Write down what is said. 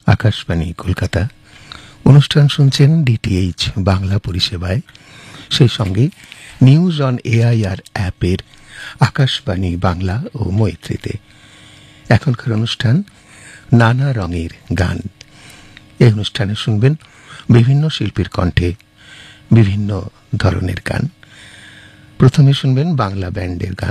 আকাশবাণী কলকাতা। অনুষ্ঠান শুনছেন ডিটিএইচ বাংলা পরিষেবায়, সেই সঙ্গে নিউজ অন এআইআর অ্যাপের আকাশবাণী বাংলা ও মৈত্রীতে। এখনকার অনুষ্ঠান নানা রঙের গান। এই অনুষ্ঠানে শুনবেন বিভিন্ন শিল্পীর কণ্ঠে বিভিন্ন ধরনের গান। প্রথমে শুনবেন বাংলা ব্যান্ডের গান।